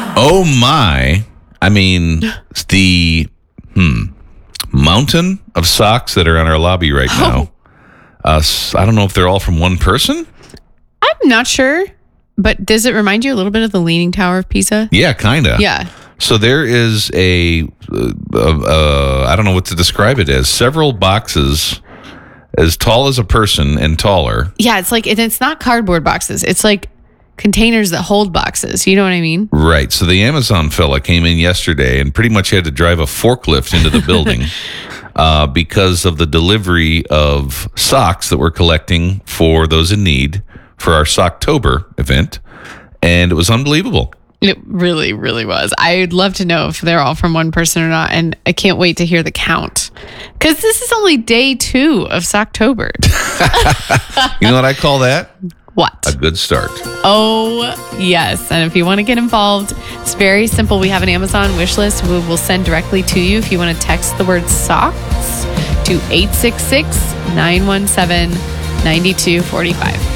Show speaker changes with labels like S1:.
S1: Oh my. I mean, the mountain of socks that are on our lobby right now. I don't know if they're all from one person.
S2: I'm not sure, but does it remind you a little bit of the Leaning Tower of Pisa?
S1: Yeah, kind of.
S2: Yeah.
S1: So there is I don't know what to describe it as, several boxes as tall as a person and taller.
S2: Yeah, it's not cardboard boxes. It's like containers that hold boxes. You know what I mean?
S1: Right. So the Amazon fella came in yesterday and pretty much had to drive a forklift into the building because of the delivery of socks that we're collecting for those in need for our Socktober event. And it was unbelievable.
S2: It really, really was. I'd love to know if they're all from one person or not. And I can't wait to hear the count. Because this is only day 2 of Socktober.
S1: You know what I call that?
S2: What?
S1: A good start.
S2: Oh, yes. And if you want to get involved, it's very simple. We have an Amazon wish list we will send directly to you if you want to text the word socks to 866-917-9245.